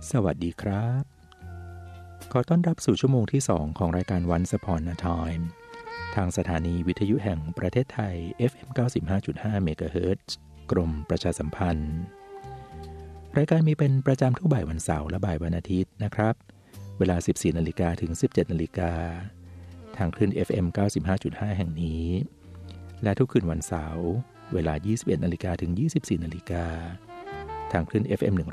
สวัสดีครับขอต้อนรับสู่ชั่วโมงที่2ของรายการ Once Upon a Time ทางสถานีวิทยุแห่งประเทศไทย FM 95.5 เมกะเฮิรตซ์กรมประชาสัมพันธ์รายการมีเป็นประจำทุกบ่ายวันเสาร์และบ่ายวันอาทิตย์นะครับเวลา 14:00 นถึง 17:00 นทางคลื่น FM 95.5 แห่งนี้และทุกคืนวันเสาร์เวลา 21:00 นถึง 24:00 นทางคลื่น FM 105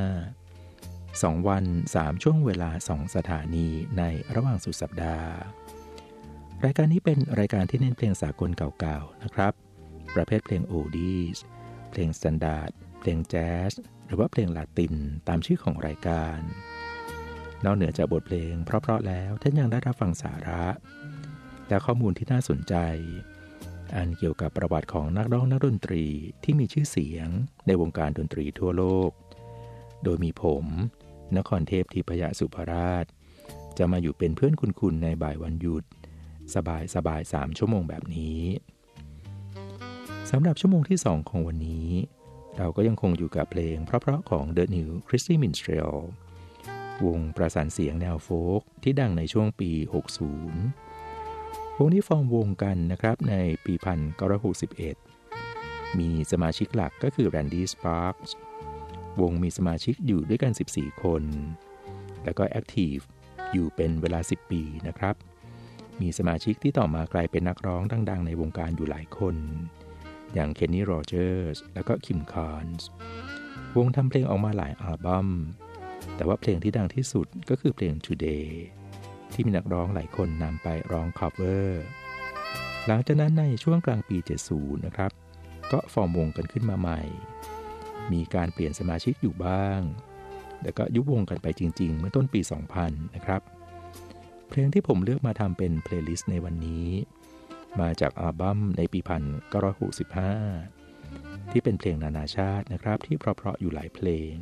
2 วัน 3 ช่วงเวลา 2 สถานีในระหว่างสุดสัปดาห์รายการนี้เป็นรายการที่เน้นเพลงสากลเก่าๆนะครับประเภทเพลงโอดีสเพลงสแตนดาร์ดเพลงแจ๊สหรือว่าเพลงลาตินตามชื่อของรายการนอกเหนือจากบทเพลงเพราะๆแล้วท่านยังได้รับฟังสาระและข้อมูลที่น่าสนใจอันเกี่ยวกับประวัติของนักร้องนักดนตรีที่มีชื่อเสียงในวงการดนตรีทั่วโลกโดยมีผมนครเทพทิพยสุภราชจะมาอยู่เป็นเพื่อนคุณในบ่ายวันหยุดสบาย3 ชั่วโมงแบบนี้สำหรับชั่วโมงที่2ของวันนี้เราก็ยังคงอยู่กับเพลงเพราะๆของ The New Christy Minstrel วงประสานเสียงแนวโฟล์กที่ดังในช่วงปี 60 วงนี้ฟอร์มวงกันนะครับในปี 1961 มีสมาชิกหลักก็คือ Randy Sparksวงมีสมาชิกอยู่ด้วยกัน14 คนแล้วก็แอคทีฟอยู่เป็นเวลา10 ปีนะครับมีสมาชิกที่ต่อมากลายเป็นนักร้องดังๆในวงการอยู่หลายคนอย่างเคนนี่โรเจอร์สแล้วก็คิมคาร์นส์วงทำเพลงออกมาหลายอัลบั้มแต่ว่าเพลงที่ดังที่สุดก็คือเพลง Today ที่มีนักร้องหลายคนนำไปร้องคัฟเวอร์หลังจากนั้นในช่วงกลางปี 70 นะครับก็ฟอร์มวงกันขึ้นมาใหม่มีการเปลี่ยนสมาชิกอยู่บ้างแล้วก็ยุบวงกันไปจริงๆเมื่อต้นปี 2000 นะครับเพลงที่ผมเลือกมาทำเป็นเพลย์ลิสต์ในวันนี้มาจากอัลบั้มในปี 1965 ที่เป็นเพลงนานาชาตินะครับที่เพราะๆอยู่หลายเพลง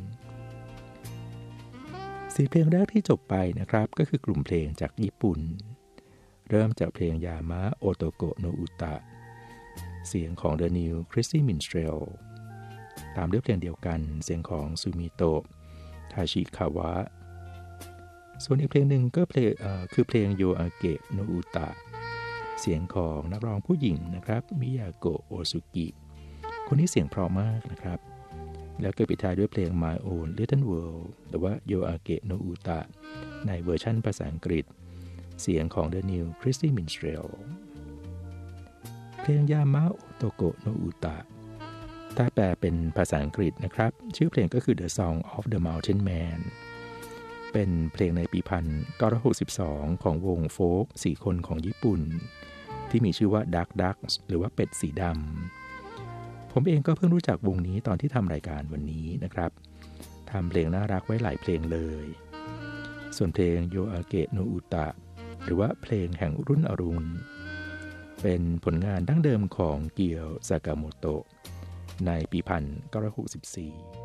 4 เพลงแรกที่จบไปนะครับก็คือกลุ่มเพลงจากญี่ปุ่นเริ่มจากเพลงยามะโอโตโกะโนอุตะเสียงของ The New Christy Minstrelตามด้วยเพลงเดียวกันเสียงของซูมิโตะทาชิคาวะส่วนอีกเพลงหนึ่งก็คือเพลงโยอาเกะโนอุตะเสียงของนักร้องผู้หญิงนะครับมิยาโกะโอซุกิคนนี้เสียงเพราะมากนะครับแล้วก็ปิดท้ายด้วยเพลง My Own Little World หรือว่าโยอาเกะโนอุตะในเวอร์ชั่นภาษาอังกฤษเสียงของ The New Christy Minstrel เพลงยามะโอโตโกะโนอุตะถ้าแปลเป็นภาษาอังกฤษนะครับชื่อเพลงก็คือ The Song of the Mountain Man เป็นเพลงในปี 1962 ของวงโฟล์ก4 คนของญี่ปุ่นที่มีชื่อว่า Duck Ducks หรือว่าเป็ดสีดำผมเองก็เพิ่งรู้จักวงนี้ตอนที่ทำรายการวันนี้นะครับทำเพลงน่ารักไว้หลายเพลงเลยส่วนเพลงโยอาเกะโนอุตะหรือว่าเพลงแห่งรุ่นอรุณเป็นผลงานดั้งเดิมของเกียวซากาโมโตะในปี 1964